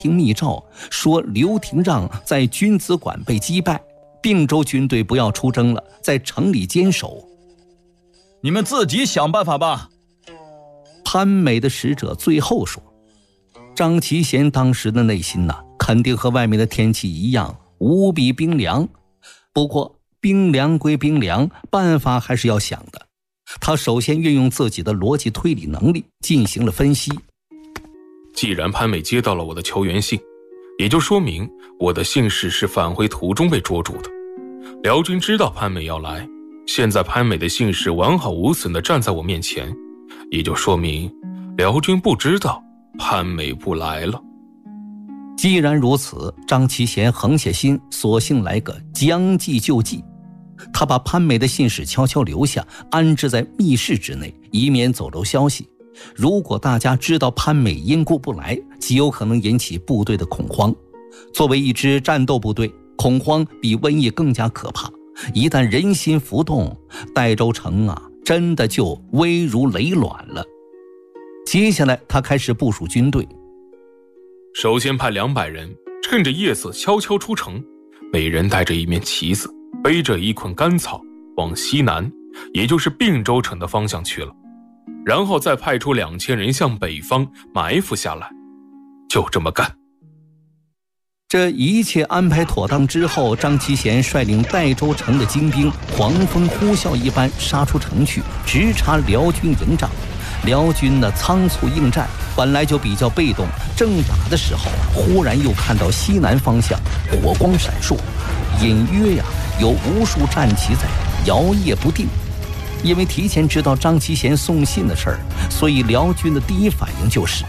听密诏，说刘廷让在君子馆被击败，并州军队不要出征了，在城里坚守。 你们自己想办法吧。 潘美的使者最后说。张其贤当时的内心肯定和外面的天气一样，无比冰凉。不过冰凉归冰凉，办法还是要想的。他首先运用自己的逻辑推理能力进行了分析。 既然潘美接到了我的求援信，也就说明我的信使是返回途中被捉住的。辽军知道潘美要来，现在潘美的信使完好无损地站在我面前，也就说明辽军不知道潘美不来了。 既然如此，张其贤横下心，索性来个将计就计。他把潘美的信使悄悄留下，安置在密室之内，以免走漏消息。如果大家知道潘美因故不来，极有可能引起部队的恐慌。作为一支战斗部队，恐慌比瘟疫更加可怕。一旦人心浮动，代州城真的就危如累卵了。接下来他开始部署军队。 首先派200人，趁着夜色悄悄出城，每人带着一面旗子，背着一捆干草，往西南，也就是并州城的方向去了。然后再派出2000人向北方埋伏下来，就这么干。 这一切安排妥当之后，张其贤率领代州城的精兵狂风呼啸一般杀出城去，直插辽军营帐。辽军仓促应战，本来就比较被动，正打的时候忽然又看到西南方向火光闪烁，隐约有无数战旗在摇曳不定。因为提前知道张其贤送信的事儿，所以辽军的第一反应就是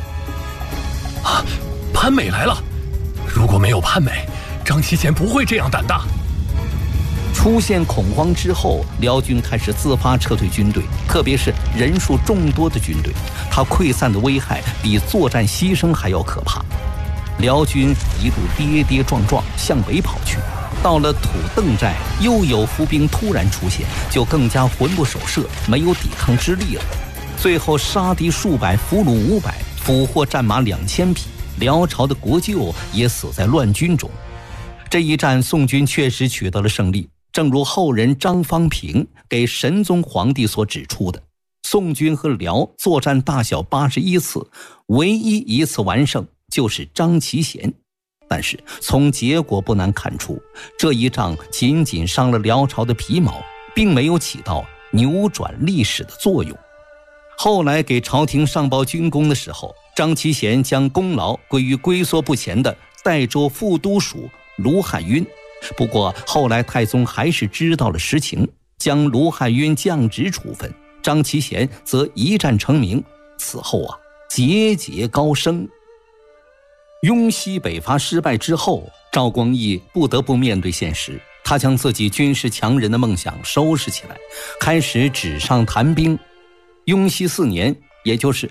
潘美来了。如果没有潘美，张其贤不会这样胆大。 出现恐慌之后，辽军开始自发撤退军队，特别是人数众多的军队，它溃散的危害比作战牺牲还要可怕。辽军一路跌跌撞撞向北跑去，到了土邓寨，又有伏兵突然出现，就更加魂不守舍，没有抵抗之力了。最后杀敌数百，俘虏500，俘获战马2000匹，辽朝的国舅也死在乱军中。这一战宋军确实取得了胜利，正如后人张方平给神宗皇帝所指出的，宋军和辽作战大小81次，唯一一次完胜就是张其贤。但是从结果不难看出，这一仗仅仅伤了辽朝的皮毛，并没有起到扭转历史的作用。后来给朝廷上报军功的时候，张其贤将功劳归于龟缩不前的代州副都署卢汉晕。不过后来太宗还是知道了实情，将卢汉晕降职处分，张其贤则一战成名。此后节节高升。雍西北伐失败之后，赵光义不得不面对现实，他将自己军事强人的梦想收拾起来，开始纸上谈兵。雍熙4年，也就是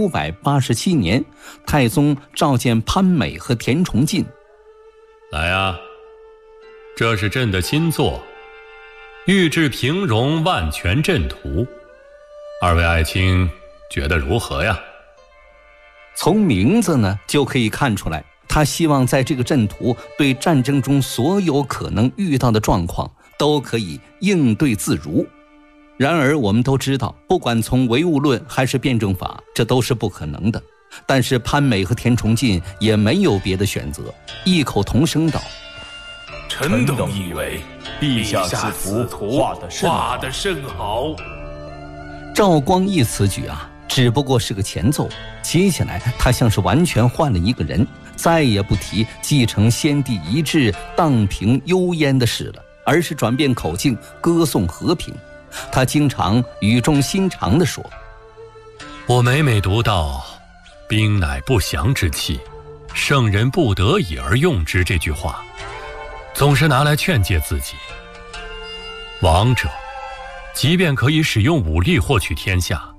987年，太宗召见潘美和田崇进。 来啊，这是朕的新作，御制平戎万全阵图，二位爱卿觉得如何呀？ 从名字呢就可以看出来，他希望在这个阵图对战争中所有可能遇到的状况都可以应对自如。然而我们都知道，不管从唯物论还是辩证法，这都是不可能的。但是潘美和田崇进也没有别的选择，异口同声道： 臣等以为陛下此图画得甚好。 赵光义此举只不过是个前奏，接下来他像是完全换了一个人，再也不提继承先帝遗志荡平幽燕的事了，而是转变口径，歌颂和平。他经常语重心长地说： 我每每读到兵乃不祥之器，圣人不得已而用之这句话，总是拿来劝诫自己。王者即便可以使用武力获取天下，